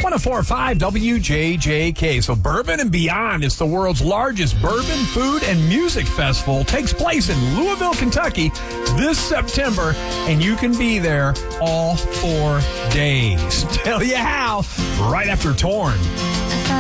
104.5 WJJK. So Bourbon and Beyond is the world's largest bourbon, food, and music festival. Takes place in Louisville, Kentucky this September, and you can be there all 4 days. Tell you how right after Torn.